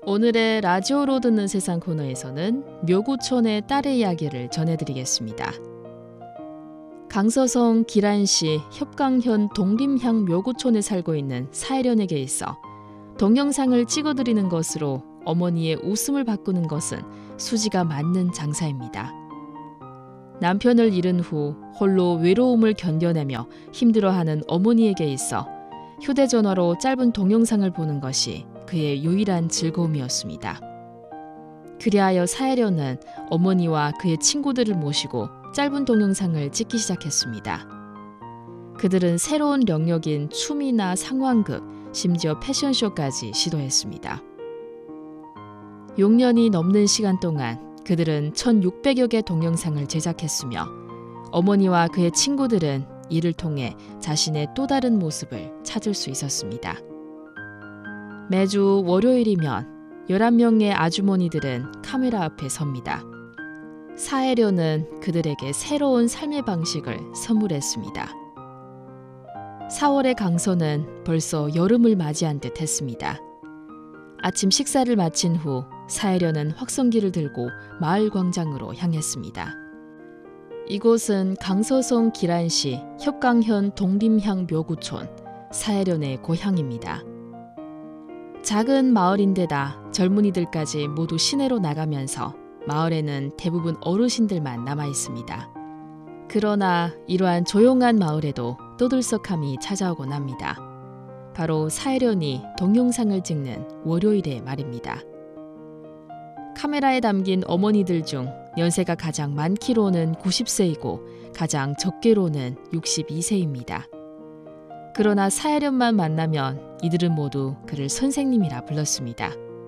오늘의 라디오로 듣는 세상 코너에서는 묘구촌의 딸의 이야기를 전해드리겠습니다. 강서성 기란시 협강현 동림향 묘구촌에 살고 있는 사혜련에게 있어 동영상을 찍어드리는 것으로 어머니의 웃음을 바꾸는 것은 수지가 맞는 장사입니다. 남편을 잃은 후 홀로 외로움을 견뎌내며 힘들어하는 어머니에게 있어 휴대전화로 짧은 동영상을 보는 것이 그의 유일한 즐거움이었습니다. 그리하여 사혜련은 어머니와 그의 친구들을 모시고 짧은 동영상을 찍기 시작했습니다. 그들은 새로운 영역인 춤이나 상황극, 심지어 패션쇼까지 시도했습니다. 6년이 넘는 시간 동안 그들은 1,600여 개 동영상을 제작했으며 어머니와 그의 친구들은 이를 통해 자신의 또 다른 모습을 찾을 수 있었습니다. 매주 월요일이면 11명의 아주머니들은 카메라 앞에 섭니다. 사혜련은 그들에게 새로운 삶의 방식을 선물했습니다. 4월의 강서는 벌써 여름을 맞이한 듯 했습니다. 아침 식사를 마친 후 사혜련은 확성기를 들고 마을 광장으로 향했습니다. 이곳은 강서성 기란시 협강현 동림향 묘구촌, 사혜련의 고향입니다. 작은 마을인데다 젊은이들까지 모두 시내로 나가면서 마을에는 대부분 어르신들만 남아 있습니다. 그러나 이러한 조용한 마을에도 떠들썩함이 찾아오곤 합니다. 바로 사혜련이 동영상을 찍는 월요일에 말입니다. 카메라에 담긴 어머니들 중 연세가 가장 많기로는 90세이고 가장 적게로는 62세입니다. 그러나 사혜련만 만나면 이들은 모두 그를 선생님이라 불렀습니다.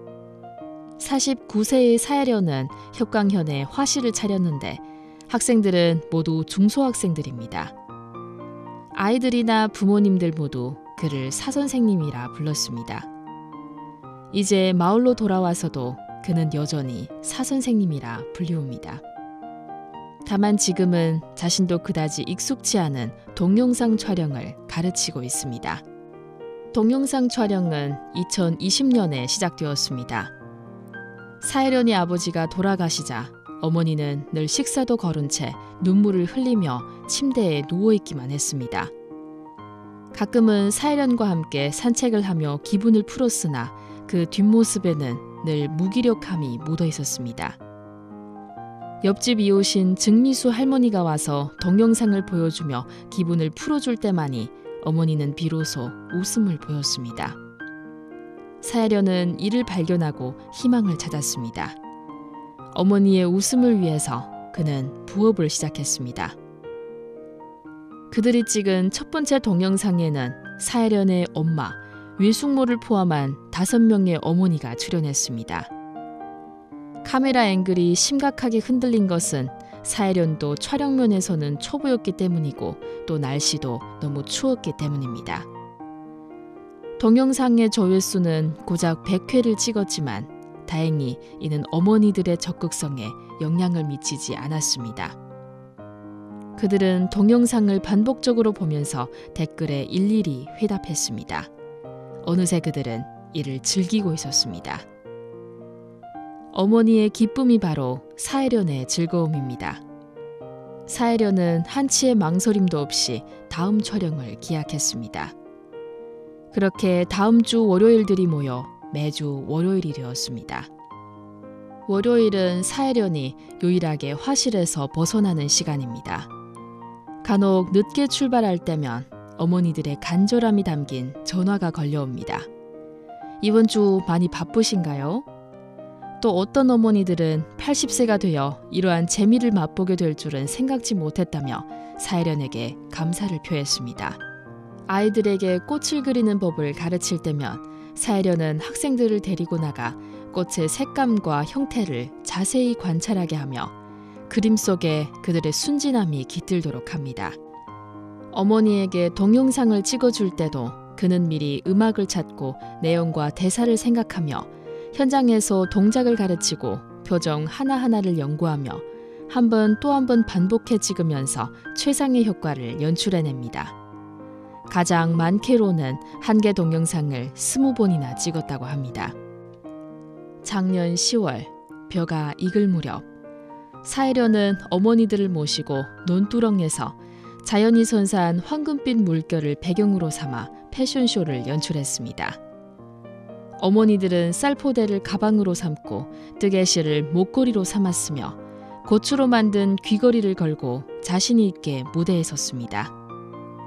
49세의 사혜련은 협강현에 화실을 차렸는데 학생들은 모두 중소학생들입니다. 아이들이나 부모님들 모두 그를 사선생님이라 불렀습니다. 이제 마을로 돌아와서도 그는 여전히 사선생님이라 불리웁니다. 다만 지금은 자신도 그다지 익숙치 않은 동영상 촬영을 가르치고 있습니다. 동영상 촬영은 2020년에 시작되었습니다. 사혜련이 아버지가 돌아가시자 어머니는 늘 식사도 거른 채 눈물을 흘리며 침대에 누워있기만 했습니다. 가끔은 사혜련과 함께 산책을 하며 기분을 풀었으나 그 뒷모습에는 늘 무기력함이 묻어 있었습니다. 옆집 이웃인 증미수 할머니가 와서 동영상을 보여주며 기분을 풀어줄 때만이 어머니는 비로소 웃음을 보였습니다. 사혜련은 이를 발견하고 희망을 찾았습니다. 어머니의 웃음을 위해서 그는 부업을 시작했습니다. 그들이 찍은 첫 번째 동영상에는 사혜련의 엄마, 외숙모를 포함한 5명의 어머니가 출연했습니다. 카메라 앵글이 심각하게 흔들린 것은 사혜련도 촬영면에서는 초보였기 때문이고 또 날씨도 너무 추웠기 때문입니다. 동영상의 조회수는 고작 100회를 찍었지만 다행히 이는 어머니들의 적극성에 영향을 미치지 않았습니다. 그들은 동영상을 반복적으로 보면서 댓글에 일일이 회답했습니다. 어느새 그들은 이를 즐기고 있었습니다. 어머니의 기쁨이 바로 사혜련의 즐거움입니다. 사혜련은 한치의 망설임도 없이 다음 촬영을 기약했습니다. 그렇게 다음 주 월요일들이 모여 매주 월요일이 되었습니다. 월요일은 사혜련이 유일하게 화실에서 벗어나는 시간입니다. 간혹 늦게 출발할 때면 어머니들의 간절함이 담긴 전화가 걸려옵니다. 이번 주 많이 바쁘신가요? 또 어떤 어머니들은 80세가 되어 이러한 재미를 맛보게 될 줄은 생각지 못했다며 사혜련에게 감사를 표했습니다. 아이들에게 꽃을 그리는 법을 가르칠 때면 사혜련은 학생들을 데리고 나가 꽃의 색감과 형태를 자세히 관찰하게 하며 그림 속에 그들의 순진함이 깃들도록 합니다. 어머니에게 동영상을 찍어줄 때도 그는 미리 음악을 찾고 내용과 대사를 생각하며 현장에서 동작을 가르치고 표정 하나하나를 연구하며 한 번 또 한 번 반복해 찍으면서 최상의 효과를 연출해냅니다. 가장 많게로는 한 개 동영상을 20번이나 찍었다고 합니다. 작년 10월 벼가 익을 무렵 사혜련은 어머니들을 모시고 논두렁에서 자연이 선사한 황금빛 물결을 배경으로 삼아 패션쇼를 연출했습니다. 어머니들은 쌀포대를 가방으로 삼고 뜨개실을 목걸이로 삼았으며 고추로 만든 귀걸이를 걸고 자신이 있게 무대에 섰습니다.